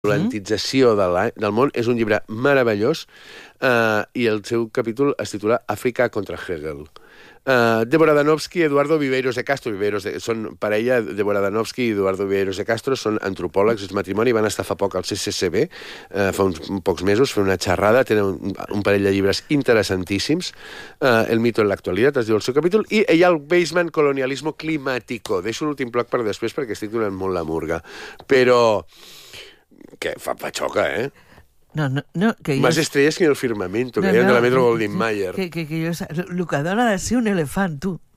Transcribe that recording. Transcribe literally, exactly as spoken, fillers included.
L'antització de la, del món és un llibre meravellós eh, i el seu capítol es titula Àfrica contra Hegel. Uh, Débora Danowski i Eduardo Viveiros de Castro. Viveiros de, són parella, Débora Danowski i Eduardo Viveiros de Castro, són antropòlegs, és matrimoni, van estar fa poc al C C C B, uh, fa uns pocs mesos, fer una xerrada, tenen un, un parell de llibres interessantíssims, uh, El mito en l'actualitat, es diu el seu capítol, i hi ha el Basement Colonialismo Climático. Deixo l'últim bloc per després perquè estic donant molt la murga. Però... que fa patxoca, eh? No, no, no, que Más jo... estrellas que en el firmamento, que no, deien no, de la Metro que, Goldwyn Mayer. Que, que, que jo... El que dona de ser un elefant, tu.